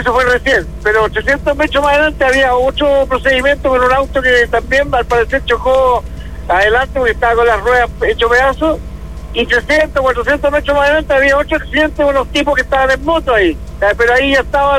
Eso fue recién, pero 300 metros más adelante había otro procedimiento con un auto que también al parecer chocó adelante porque estaba con las ruedas hecho pedazos, y 300, 400 metros más adelante había otro accidente con unos tipos que estaban en moto ahí, pero ahí ya estaba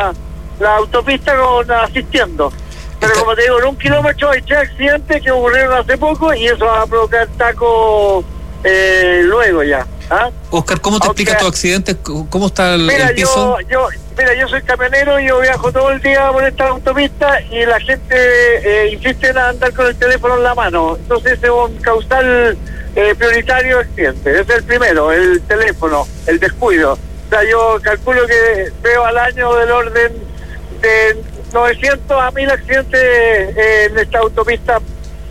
la autopista asistiendo. Pero como te digo, en 1 kilómetro hay 3 accidentes que ocurrieron hace poco y eso va a provocar taco luego ya. ¿Ah? Oscar, ¿cómo te explicas tu accidente? ¿Cómo está el piso? Yo soy camionero, yo viajo todo el día por esta autopista y la gente insiste en andar con el teléfono en la mano. Entonces es un causal prioritario de accidente. Ese es el primero, el teléfono, el descuido. O sea, yo calculo que veo al año del orden de 900 a 1000 accidentes en esta autopista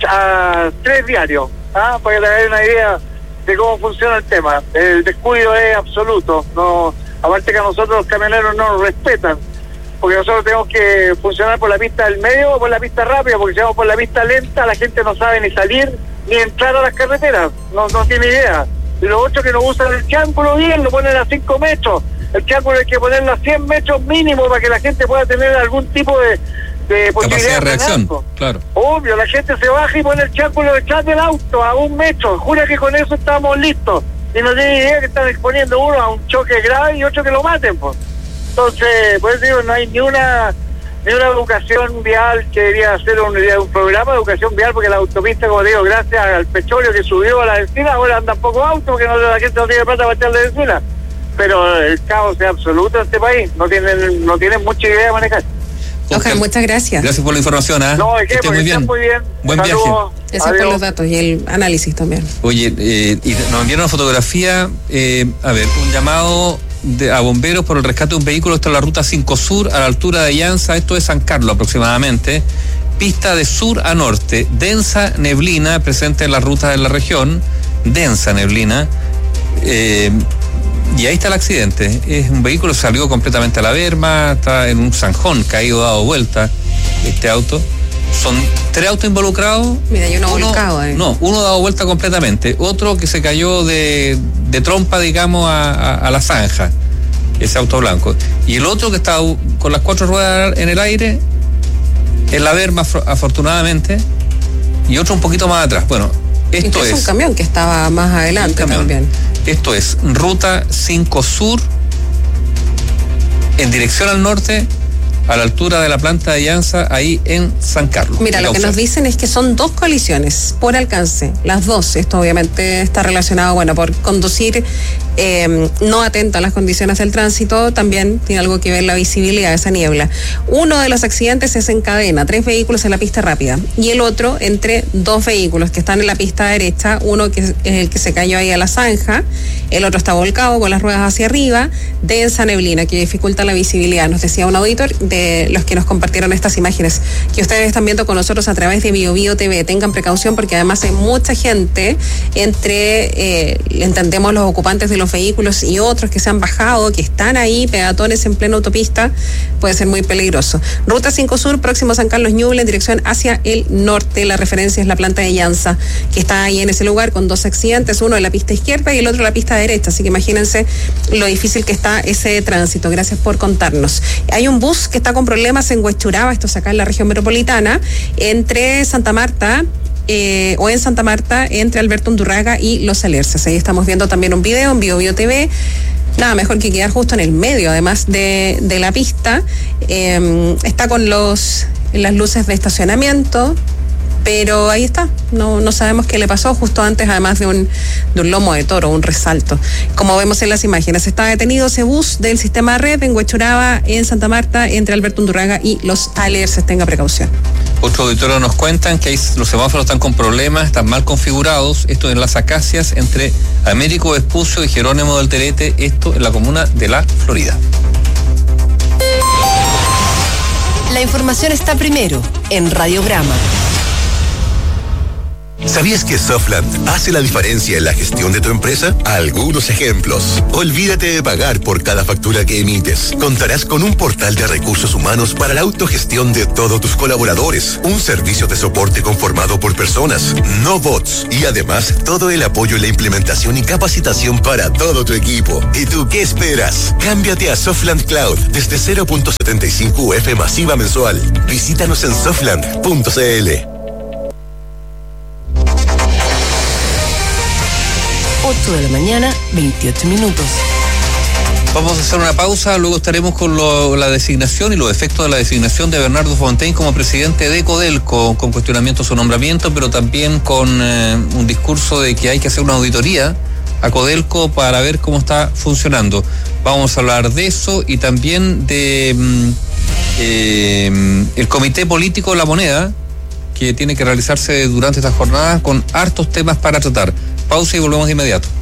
a 3 diarios. Para que te hagas una idea de cómo funciona el tema. El descuido es absoluto. No, aparte que a nosotros los camioneros no nos respetan, porque nosotros tenemos que funcionar por la pista del medio o por la pista rápida, porque si vamos por la pista lenta la gente no sabe ni salir ni entrar a las carreteras, no tiene idea. Y los otros que no usan el triángulo bien lo ponen a 5 metros. El triángulo hay que ponerlo a 100 metros mínimo para que la gente pueda tener algún tipo de capacidad de reacción, claro. Obvio, la gente se baja y pone el triángulo detrás del auto a 1 metro. Jura que con eso estamos listos. Y no tiene idea que están exponiendo uno a un choque grave y otro que lo maten, pues. Entonces, pues digo, no hay ni una educación vial que debería hacer un programa de educación vial, porque la autopista, como digo, gracias al petróleo que subió a la vecina, ahora andan pocos autos porque la gente no tiene plata para echarle de vecina. Pero el caos es absoluto en este país. No tienen mucha idea de manejar. Oscar, muchas gracias. Gracias por la información. No, es que muy bien. Buen Saludos. viaje. Gracias por los datos y el análisis también. Oye, y nos enviaron una fotografía, un llamado a bomberos por el rescate de un vehículo. Esto es la ruta 5 Sur, a la altura de Llanza, esto es San Carlos aproximadamente. Pista de sur a norte, densa neblina presente en las rutas de la región, densa neblina. Y ahí está el accidente. Es un vehículo que salió completamente a la berma, está en un zanjón, caído, dado vuelta este auto. Son 3 autos involucrados. Mira, hay uno volcado ahí. No, uno dado vuelta completamente, otro que se cayó de trompa, digamos, a la zanja, ese auto blanco. Y el otro que está con las 4 ruedas en el aire, en la berma, afortunadamente, y otro un poquito más atrás. Bueno, esto es un camión que estaba más adelante también. Esto es ruta 5 Sur, en dirección al norte, a la altura de la planta de Llanza, ahí en San Carlos. Mira, lo que nos dicen es que son 2 colisiones por alcance, las 2. Esto obviamente está relacionado, por conducir no atento a las condiciones del tránsito, también tiene algo que ver la visibilidad de esa niebla. Uno de los accidentes es en cadena, 3 vehículos en la pista rápida, y el otro entre 2 vehículos que están en la pista derecha, uno que es el que se cayó ahí a la zanja, el otro está volcado con las ruedas hacia arriba, densa neblina que dificulta la visibilidad. Nos decía un auditor de los que nos compartieron estas imágenes que ustedes están viendo con nosotros a través de BioBio TV. Tengan precaución porque además hay mucha gente entendemos los ocupantes de los vehículos y otros que se han bajado, que están ahí, peatones en plena autopista, puede ser muy peligroso. Ruta 5 Sur, próximo a San Carlos Ñuble, en dirección hacia el norte. La referencia es la planta de Llanza, que está ahí en ese lugar con 2 accidentes, uno en la pista izquierda y el otro en la pista derecha, así que imagínense lo difícil que está ese tránsito. Gracias por contarnos. Hay un bus que está con problemas en Huechuraba, esto es acá en la región metropolitana, entre Santa Marta, en Santa Marta, entre Alberto Undurraga y Los Alerces. Ahí estamos viendo también un video en BioBio TV. Nada mejor que quedar justo en el medio, además de la pista. Está con las luces de estacionamiento, pero ahí está, no sabemos qué le pasó justo antes, además de un lomo de toro, un resalto. Como vemos en las imágenes, está detenido ese bus del sistema Red en Huechuraba, en Santa Marta, entre Alberto Undurraga y Los Alerces. Tenga precaución. Otros auditores nos cuentan que los semáforos están con problemas, están mal configurados. Esto en las Acacias, entre Américo Vespucio y Jerónimo del Terete, esto en la comuna de La Florida. La información está primero en Radiograma. ¿Sabías que Softland hace la diferencia en la gestión de tu empresa? Algunos ejemplos. Olvídate de pagar por cada factura que emites. Contarás con un portal de recursos humanos para la autogestión de todos tus colaboradores. Un servicio de soporte conformado por personas, no bots. Y además, todo el apoyo en la implementación y capacitación para todo tu equipo. ¿Y tú qué esperas? Cámbiate a Softland Cloud desde 0.75 UF masiva mensual. Visítanos en softland.cl. 8 de la mañana, 28 minutos. Vamos a hacer una pausa, luego estaremos con la designación y los efectos de la designación de Bernardo Fontaine como presidente de Codelco, con cuestionamiento a su nombramiento, pero también con un discurso de que hay que hacer una auditoría a Codelco para ver cómo está funcionando. Vamos a hablar de eso y también de el Comité Político de la Moneda, que tiene que realizarse durante esta jornada con hartos temas para tratar. Pausa y volvemos de inmediato.